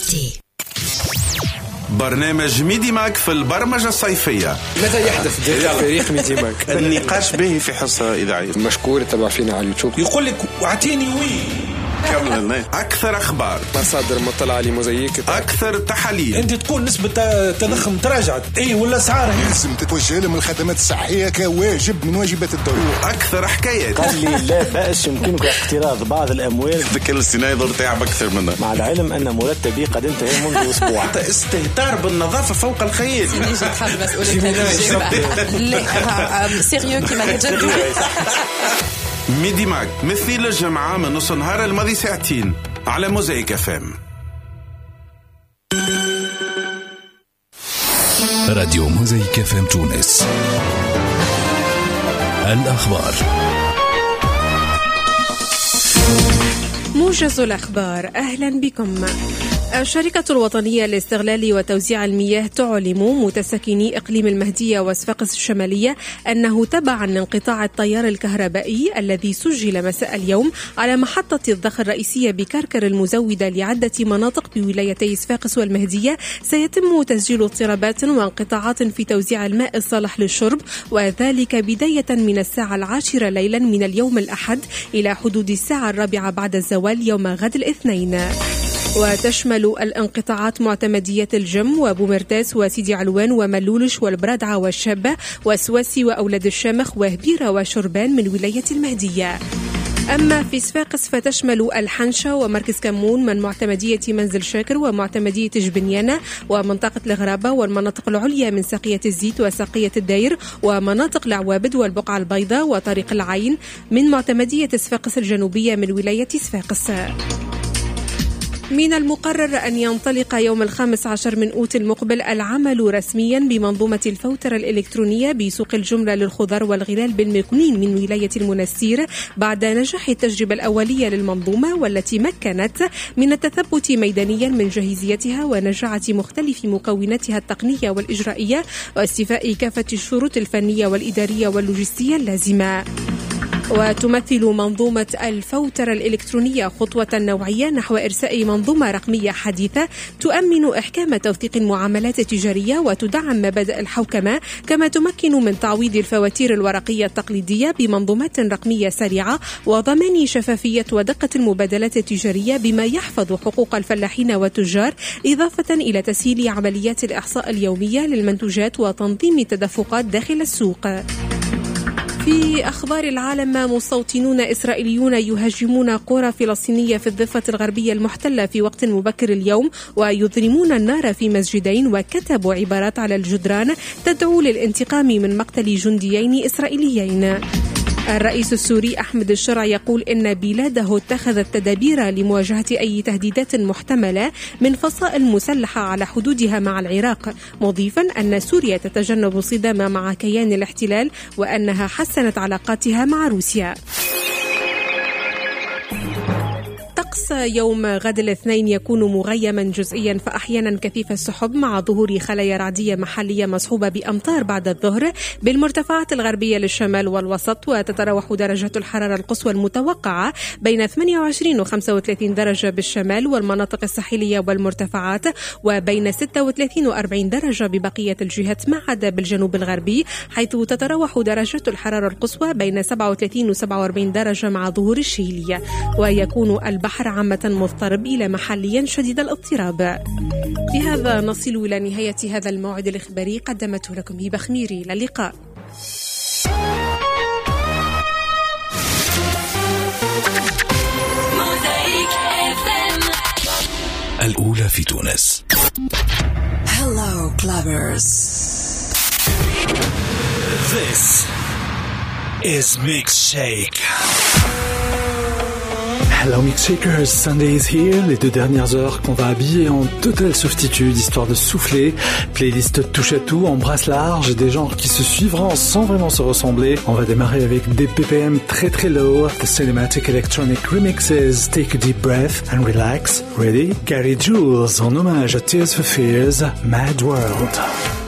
تي. برنامج ميدي ماك في البرمجة الصيفية. ماذا يحدث داخل فريق ميدي ماك؟ النقاش به في حصة إذاعية. مشكور تبع فينا على اليوتيوب. يقول لك اعطيني أكثر أخبار، مصادر مطلعة لمزيك، أكثر تحاليل. أنت تكون نسبة تضخم تراجعت ولا أسعار لازم تتوجه لهم الخدمات الصحية كواجب من واجبات الدولة. أكثر حكايات. قال لي لا بأس يمكنك اقتراض بعض الأموال. الذكاء الاصطناعي يضر تعب أكثر منه، مع العلم أن مرتبي قد انتهى منذ أسبوع. حتى استهتار بالنظافة فوق الخيال. سيريو كما ميدي ماك مثل الجمعة من نص نهار الماضي ساعتين على موزايك FM. راديو موزايك FM تونس. الأخبار. موجز الأخبار، أهلا بكم. الشركة الوطنية لاستغلال وتوزيع المياه تعلم متسكني إقليم المهدية وصفاقس الشمالية أنه تبعا لانقطاع التيار الكهربائي الذي سجل مساء اليوم على محطة الضخ الرئيسية بكركر المزودة لعدة مناطق بولايتي صفاقس والمهدية، سيتم تسجيل اضطرابات وانقطاعات في توزيع الماء الصالح للشرب، وذلك بداية من الساعة 10 ليلا من اليوم الأحد إلى حدود الساعة 4 بعد الزوال يوم غد الاثنين. وتشمل الانقطاعات معتمديات الجم وبومرداس وسيدي علوان وملولش والبرادعة والشابة وسواسي وأولاد الشامخ وهبيرة وشربان من ولاية المهدية. أما في صفاقس فتشمل الحنشة ومركز كمون من معتمدية منزل شاكر ومعتمدية جبنيانة ومنطقة الغرابة والمناطق العليا من ساقية الزيت وساقية الداير ومناطق العوابد والبقعة البيضاء وطريق العين من معتمدية صفاقس الجنوبية من ولاية صفاقس. من المقرر أن ينطلق يوم 15 من أوت المقبل العمل رسميا بمنظومة الفوترة الإلكترونية بسوق الجملة للخضار والغلال بالمكنين من ولاية المنستير بعد نجاح التجربة الأولية للمنظومة، والتي مكنت من التثبت ميدانيا من جاهزيتها ونجاعة مختلف مكوناتها التقنية والإجرائية واستيفاء كافة الشروط الفنية والإدارية واللوجستية اللازمة. وتمثل منظومة الفوترة الإلكترونية خطوة نوعية نحو إرساء منظومة رقمية حديثة تؤمن إحكام توثيق المعاملات التجارية وتدعم مبادئ الحوكمة، كما تمكن من تعويض الفواتير الورقية التقليدية بمنظومات رقمية سريعة وضمان شفافية ودقة المبادلات التجارية بما يحفظ حقوق الفلاحين والتجار، إضافة إلى تسهيل عمليات الإحصاء اليومية للمنتوجات وتنظيم التدفقات داخل السوق. في أخبار العالم، مستوطنون إسرائيليون يهاجمون قرى فلسطينية في الضفة الغربية المحتلة في وقت مبكر اليوم ويضرمون النار في مسجدين، وكتبوا عبارات على الجدران تدعو للانتقام من مقتل جنديين إسرائيليين. الرئيس السوري أحمد الشرع يقول إن بلاده اتخذت تدابير لمواجهة أي تهديدات محتملة من فصائل مسلحة على حدودها مع العراق، مضيفا أن سوريا تتجنب الصدام مع كيان الاحتلال وأنها حسنت علاقاتها مع روسيا. طقس يوم غد الاثنين يكون مغيما جزئيا فأحيانا كثيف السحب مع ظهور خلايا رعدية محلية مصحوبة بأمطار بعد الظهر بالمرتفعات الغربية للشمال والوسط، وتتراوح درجة الحرارة القصوى المتوقعة بين 28 و 35 درجة بالشمال والمناطق الساحلية والمرتفعات، وبين 36 و 40 درجة ببقية الجهات ما عدا بالجنوب الغربي، حيث تتراوح درجة الحرارة القصوى بين 37 و 47 درجة مع ظهور الشيلية، ويكون البحر عامة مضطرب إلى محليا شديد الاضطراب. بهذا نصل إلى نهاية هذا الموعد الإخباري قدمته لكم هبة خميري. إلى اللقاء. الأولى في تونس. Hello Clubbers. This is Mixshake. Hello Mixshakers, Sunday is here, les 2 dernières heures qu'on va habiller en totale softitude, histoire de souffler, playlist touche à tout, en brasse large, des genres qui se suivront sans vraiment se ressembler. On va démarrer avec des BPM très très low, the cinematic electronic remixes, take a deep breath and relax. Ready? Gary Jules en hommage à Tears for Fears, Mad World.